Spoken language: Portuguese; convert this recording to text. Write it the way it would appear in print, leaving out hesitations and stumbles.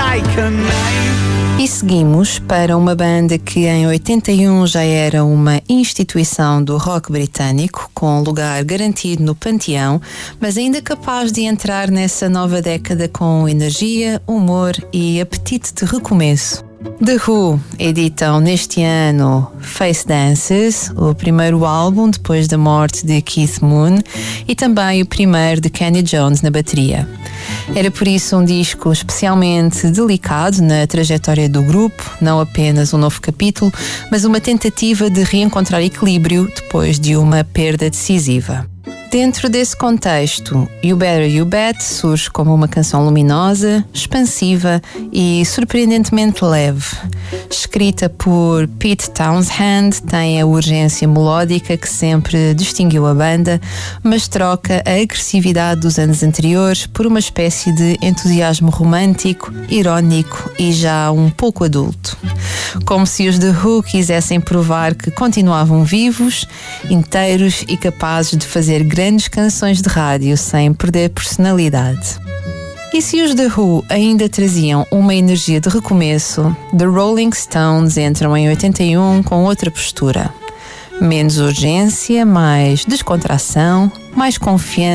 E seguimos para uma banda que em 81 já era uma instituição do rock britânico, com lugar garantido no panteão, mas ainda capaz de entrar nessa nova década com energia, humor e apetite de recomeço. The Who editam neste ano Face Dances, o primeiro álbum depois da morte de Keith Moon e também o primeiro de Kenny Jones na bateria. Era por isso um disco especialmente delicado na trajetória do grupo, não apenas um novo capítulo, mas uma tentativa de reencontrar equilíbrio depois de uma perda decisiva. Dentro desse contexto, You Better You Bet surge como uma canção luminosa, expansiva e surpreendentemente leve. Escrita por Pete Townshend, tem a urgência melódica que sempre distinguiu a banda, mas troca a agressividade dos anos anteriores por uma espécie de entusiasmo romântico, irónico e já um pouco adulto. Como se os The Who quisessem provar que continuavam vivos, inteiros e capazes de fazer grandes canções de rádio sem perder personalidade. E se os The Who ainda traziam uma energia de recomeço, The Rolling Stones entram em 81 com outra postura. Menos urgência, mais descontração, mais confiança